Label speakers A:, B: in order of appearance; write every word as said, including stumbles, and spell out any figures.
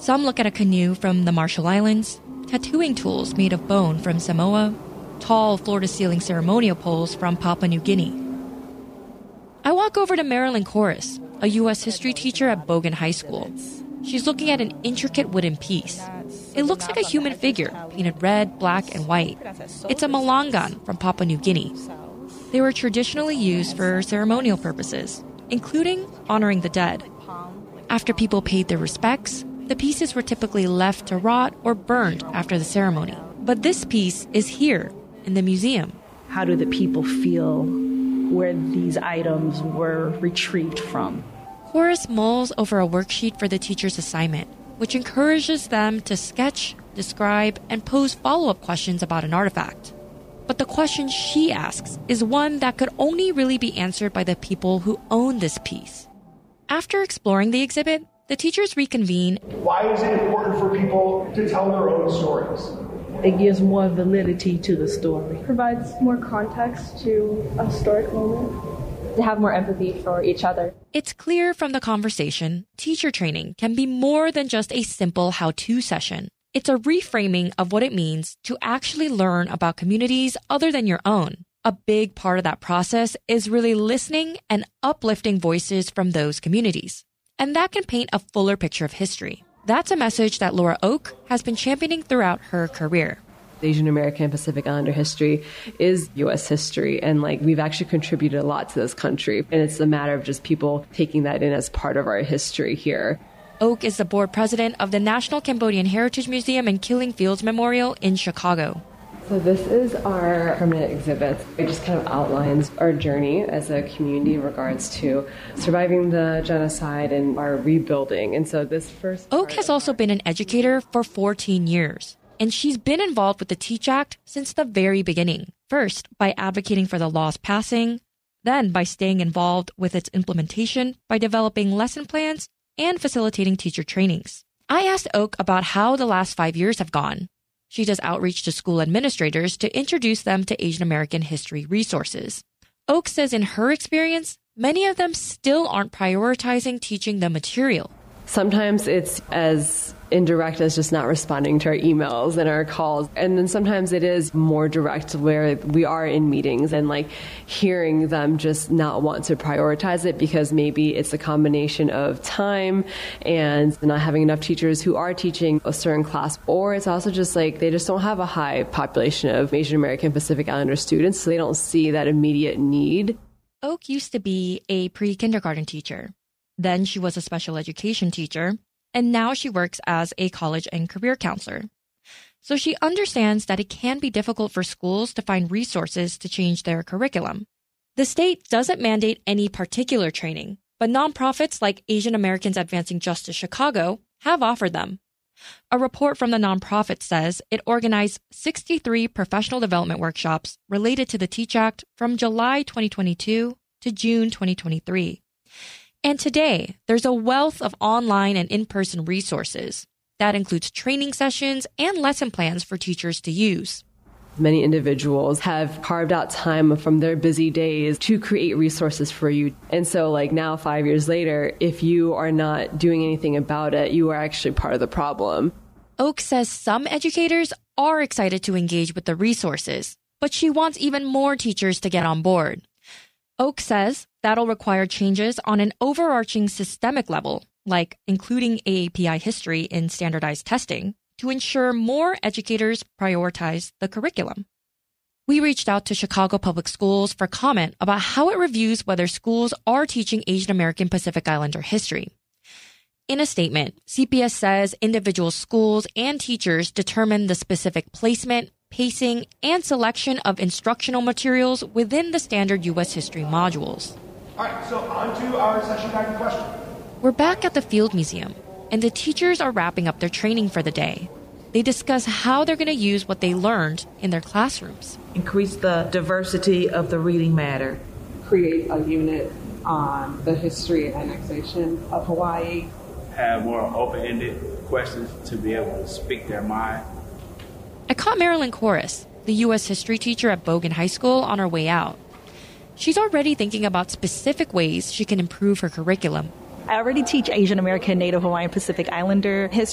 A: Some look at a canoe from the Marshall Islands, tattooing tools made of bone from Samoa, tall floor-to-ceiling ceremonial poles from Papua New Guinea. I walk over to Marilyn Corris, a U S history teacher at Bogan High School. She's looking at an intricate wooden piece. It looks like a human figure, painted red, black, and white. It's a malangan from Papua New Guinea. They were traditionally used for ceremonial purposes, including honoring the dead. After people paid their respects, the pieces were typically left to rot or burned after the ceremony. But this piece is here in the museum.
B: How do the people feel where these items were retrieved from?
A: Horace mulls over a worksheet for the teacher's assignment, which encourages them to sketch, describe, and pose follow-up questions about an artifact. But the question she asks is one that could only really be answered by the people who own this piece. After exploring the exhibit, the teachers reconvene.
C: Why is it important for people to tell their own stories?
B: It gives more validity to the story.
D: Provides more context to a historic moment. To have more empathy for each other.
A: It's clear from the conversation, teacher training can be more than just a simple how-to session. It's a reframing of what it means to actually learn about communities other than your own. A big part of that process is really listening and uplifting voices from those communities. And that can paint a fuller picture of history. That's a message that Laura Oak has been championing throughout her career.
E: Asian American and Pacific Islander history is U S history, and like we've actually contributed a lot to this country, and it's a matter of just people taking that in as part of our history here.
A: Oak is the board president of the National Cambodian Heritage Museum and Killing Fields Memorial in Chicago.
E: So this is our permanent exhibit. It just kind of outlines our journey as a community in regards to surviving the genocide and our rebuilding. And so this first
A: Oak has also been an educator for fourteen years. And she's been involved with the TEACH Act since the very beginning. First, by advocating for the law's passing, then by staying involved with its implementation by developing lesson plans and facilitating teacher trainings. I asked Oak about how the last five years have gone. She does outreach to school administrators to introduce them to Asian American history resources. Oak says in her experience, many of them still aren't prioritizing teaching the material.
E: Sometimes it's as indirect as just not responding to our emails and our calls. And then sometimes it is more direct where we are in meetings and like hearing them just not want to prioritize it because maybe it's a combination of time and not having enough teachers who are teaching a certain class, or it's also just like they just don't have a high population of Asian American Pacific Islander students, so they don't see that immediate need.
A: Oak used to be a pre-kindergarten teacher. Then she was a special education teacher, and now she works as a college and career counselor. So she understands that it can be difficult for schools to find resources to change their curriculum. The state doesn't mandate any particular training, but nonprofits like Asian Americans Advancing Justice Chicago have offered them. A report from the nonprofit says it organized sixty-three professional development workshops related to the TEACH Act from July twenty twenty-two to June twenty twenty-three. And today, there's a wealth of online and in-person resources. That includes training sessions and lesson plans for teachers to use.
E: Many individuals have carved out time from their busy days to create resources for you. And so like now, five years later, if you are not doing anything about it, you are actually part of the problem.
A: Oak says some educators are excited to engage with the resources, but she wants even more teachers to get on board. Oak says that'll require changes on an overarching systemic level, like including A A P I history in standardized testing, to ensure more educators prioritize the curriculum. We reached out to Chicago Public Schools for comment about how it reviews whether schools are teaching Asian American Pacific Islander history. In a statement, C P S says individual schools and teachers determine the specific placement, pacing, and selection of instructional materials within the standard U S history modules.
C: All right, so on to our session guided question.
A: We're back at the Field Museum, and the teachers are wrapping up their training for the day. They discuss how they're going to use what they learned in their classrooms.
F: Increase the diversity of the reading matter.
G: Create a unit on the history and annexation of Hawaii.
H: Have more open-ended questions to be able to speak their mind.
A: I caught Marilyn Corris, the U S history teacher at Bogan High School, on her way out. She's already thinking about specific ways she can improve her curriculum.
B: I already teach Asian American, Native Hawaiian, Pacific Islander history.